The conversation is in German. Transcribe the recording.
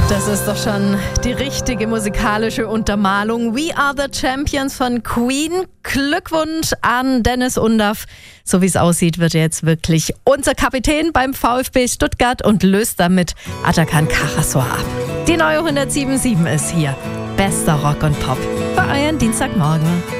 Das ist doch schon die richtige musikalische Untermalung. We Are the Champions von Queen. Glückwunsch an Dennis Undaff. So wie es aussieht, wird er jetzt wirklich unser Kapitän beim VfB Stuttgart und löst damit Atakan Karasor ab. Die neue 107.7 ist hier. Bester Rock und Pop für euren Dienstagmorgen.